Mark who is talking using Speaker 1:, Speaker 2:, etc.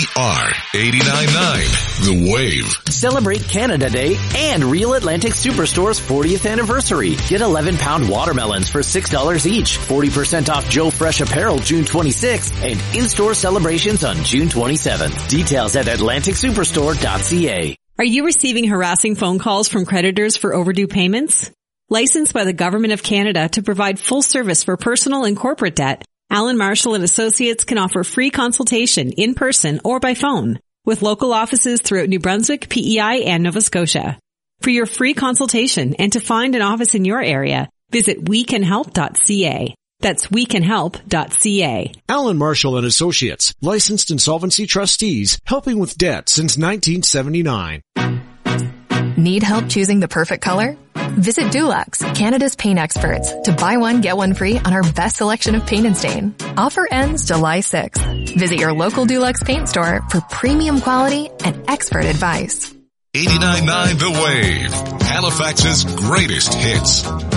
Speaker 1: are 89.9 The Wave.
Speaker 2: Celebrate Canada Day and Real Atlantic Superstore's 40th anniversary. Get 11-pound watermelons for $6 each, 40% off Joe Fresh apparel June 26th, and in-store celebrations on June 27th. Details at atlanticsuperstore.ca.
Speaker 3: Are you receiving harassing phone calls from creditors for overdue payments? Licensed by the Government of Canada to provide full service for personal and corporate debt, Allen Marshall & Associates can offer free consultation in person or by phone with local offices throughout New Brunswick, PEI, and Nova Scotia. For your free consultation and to find an office in your area, visit wecanhelp.ca. That's wecanhelp.ca.
Speaker 4: Allen Marshall & Associates, licensed insolvency trustees, helping with debt since 1979.
Speaker 5: Need help choosing the perfect color? Visit Dulux, Canada's paint experts, to buy one, get one free on our best selection of paint and stain. Offer ends July 6th. Visit your local Dulux paint store for premium quality and expert advice.
Speaker 1: 89.9 The Wave, Halifax's greatest hits.